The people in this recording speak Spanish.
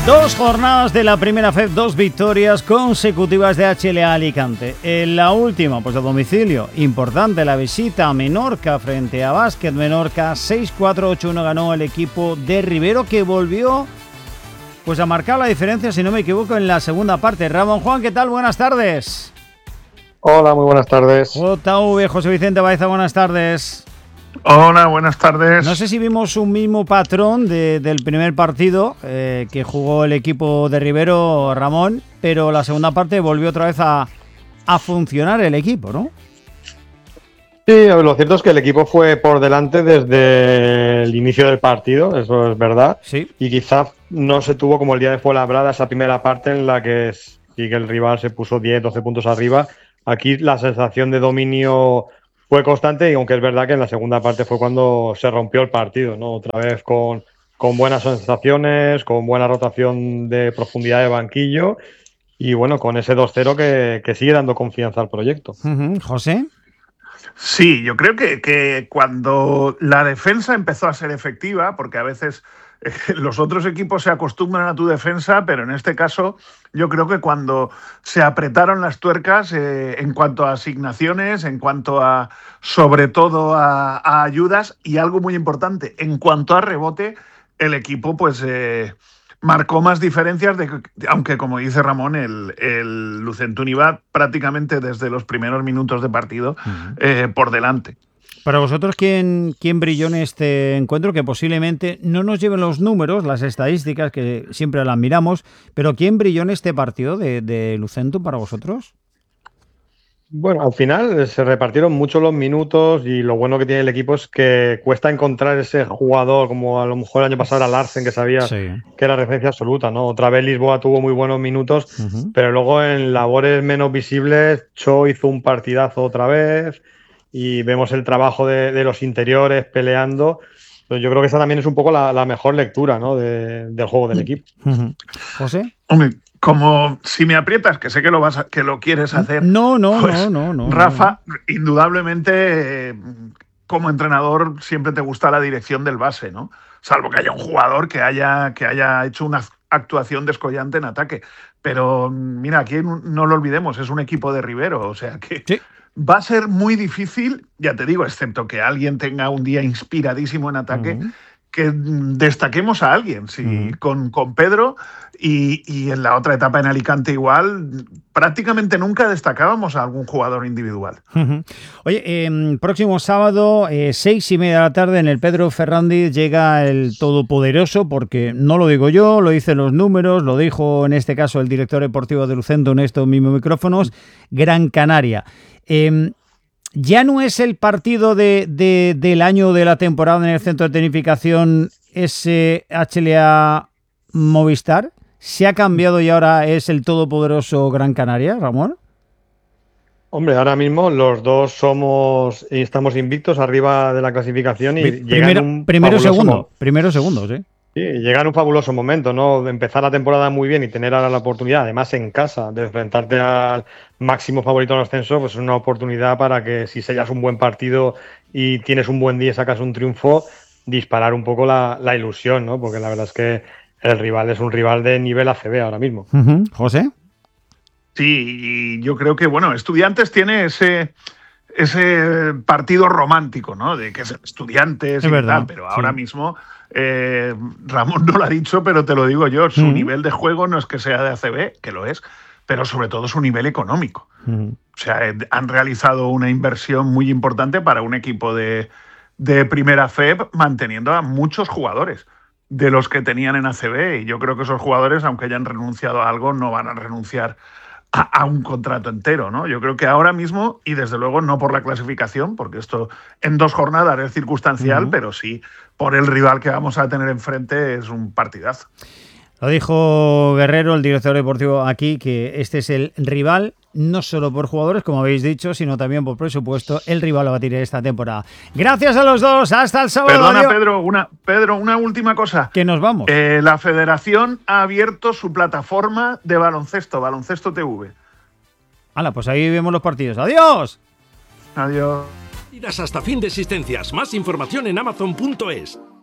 Dos jornadas de la primera FEP, 2 victorias consecutivas de HLA Alicante. En la última, pues a domicilio, importante la visita a Menorca frente a Básquet Menorca. 6-4, 8-1 ganó el equipo de Rivero, que volvió pues a marcar la diferencia, si no me equivoco, en la segunda parte. Ramón Juan, ¿qué tal? Buenas tardes. Hola, muy buenas tardes. JV, José Vicente Baeza, buenas tardes. Hola, buenas tardes. No sé si vimos un mismo patrón del primer partido que jugó el equipo de Rivero, Ramón, pero la segunda parte volvió otra vez a funcionar el equipo, ¿no? Sí, lo cierto es que el equipo fue por delante desde el inicio del partido, eso es verdad. Sí. Y quizás no se tuvo como el día de Fuenlabrada esa primera parte en la que sí que el rival se puso 10, 12 puntos arriba. Aquí la sensación de dominio fue constante, y aunque es verdad que en la segunda parte fue cuando se rompió el partido, ¿no? Otra vez con buenas sensaciones, con buena rotación de profundidad de banquillo y bueno, con ese 2-0 que sigue dando confianza al proyecto. ¿José? Sí, yo creo que cuando la defensa empezó a ser efectiva, porque a veces los otros equipos se acostumbran a tu defensa, pero en este caso yo creo que cuando se apretaron las tuercas en cuanto a asignaciones, en cuanto a, sobre todo, a ayudas, y algo muy importante, en cuanto a rebote, el equipo pues marcó más diferencias, aunque como dice Ramón, el Lucentún iba prácticamente desde los primeros minutos de partido por delante. Para vosotros, ¿quién brilló en este encuentro? Que posiblemente no nos lleven los números, las estadísticas, que siempre las miramos, pero ¿quién brilló en este partido de Lucentún para vosotros? Bueno, al final se repartieron mucho los minutos, y lo bueno que tiene el equipo es que cuesta encontrar ese jugador, como a lo mejor el año pasado era Larsen, que sabía que era referencia absoluta, ¿no? Otra vez Lisboa tuvo muy buenos minutos, pero luego en labores menos visibles, Cho hizo un partidazo otra vez, y vemos el trabajo de los interiores peleando. Pues yo creo que esa también es un poco la mejor lectura, ¿no? del juego del equipo. ¿José? Hombre, como si me aprietas, que sé que lo quieres hacer. No. Rafa, indudablemente, como entrenador, siempre te gusta la dirección del base, ¿no? Salvo que haya un jugador que haya hecho una actuación descollante en ataque. Pero mira, aquí no lo olvidemos, es un equipo de Rivero, o sea que sí. Va a ser muy difícil, ya te digo, excepto que alguien tenga un día inspiradísimo en ataque, que destaquemos a alguien. Sí, con Pedro y en la otra etapa en Alicante igual, prácticamente nunca destacábamos a algún jugador individual. Oye, próximo sábado, 6:30 de la tarde, en el Pedro Fernández llega el todopoderoso, porque no lo digo yo, lo dicen los números, lo dijo en este caso el director deportivo de Lucentún en estos mismos micrófonos, Gran Canaria. Ya no es el partido del año de la temporada en el centro de tecnificación ese HLA Movistar. ¿Se ha cambiado y ahora es el todopoderoso Gran Canaria, Ramón? Hombre, ahora mismo los dos estamos invictos arriba de la clasificación, y primero segundo, sí. Sí, llega en un fabuloso momento, ¿no? De empezar la temporada muy bien y tener ahora la oportunidad, además en casa, de enfrentarte al máximo favorito en el ascenso, pues es una oportunidad para que, si sellas un buen partido y tienes un buen día y sacas un triunfo, disparar un poco la ilusión, ¿no? Porque la verdad es que el rival es un rival de nivel ACB ahora mismo. ¿José? Sí, y yo creo que, bueno, Estudiantes tiene ese partido romántico, ¿no? De que es Estudiantes y verdad, tal, pero ahora mismo Ramón no lo ha dicho, pero te lo digo yo, su nivel de juego no es que sea de ACB, que lo es, pero sobre todo su nivel económico. O sea, han realizado una inversión muy importante para un equipo de primera FEP, manteniendo a muchos jugadores de los que tenían en ACB, y yo creo que esos jugadores, aunque hayan renunciado a algo, no van a renunciar a un contrato entero, ¿no? Yo creo que ahora mismo, y desde luego no por la clasificación, porque esto en 2 jornadas es circunstancial, pero sí por el rival que vamos a tener enfrente, es un partidazo. Lo dijo Guerrero, el director deportivo aquí, que este es el rival, no solo por jugadores, como habéis dicho, sino también por presupuesto, el rival a batir esta temporada. Gracias a los dos, hasta el sábado. Perdona, Pedro, una última cosa. Que nos vamos. La federación ha abierto su plataforma de Baloncesto TV. Hala, pues ahí vemos los partidos. ¡Adiós! Adiós. Irás hasta fin de existencias. Más información en Amazon.es.